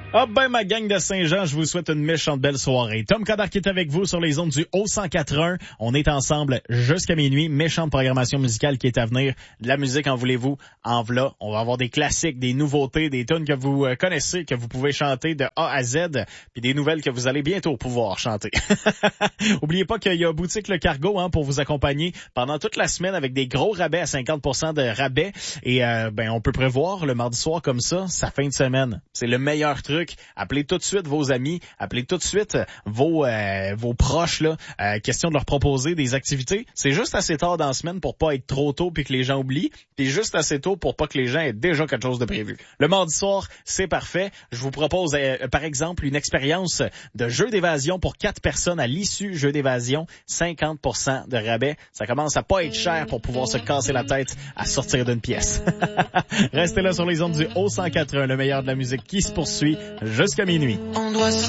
Ah ben, ma gang de Saint-Jean, je vous souhaite une méchante belle soirée. Tom Coderre qui est avec vous sur les ondes du Haut-104.1. On est ensemble jusqu'à minuit. Méchante programmation musicale qui est à venir. De la musique, en voulez-vous, en v'là. On va avoir des classiques, des nouveautés, des tunes que vous connaissez, que vous pouvez chanter de A à Z, puis des nouvelles que vous allez bientôt pouvoir chanter. Oubliez pas qu'il y a Boutique Le Cargo pour vous accompagner pendant toute la semaine avec des gros rabais à 50% de rabais. Et on peut prévoir le mardi soir comme ça, sa fin de semaine. C'est le meilleur truc. Appelez tout de suite vos amis, appelez tout de suite vos proches là, question de leur proposer des activités. C'est juste assez tard dans la semaine pour pas être trop tôt puis que les gens oublient, puis juste assez tôt pour pas que les gens aient déjà quelque chose de prévu. Le mardi soir, c'est parfait. Je vous propose par exemple une expérience de jeu d'évasion pour 4 personnes à l'issue jeu d'évasion, 50% de rabais. Ça commence à pas être cher pour pouvoir se casser la tête à sortir d'une pièce. Restez là sur les ondes du Haut-104.1, le meilleur de la musique qui se poursuit jusqu'à minuit.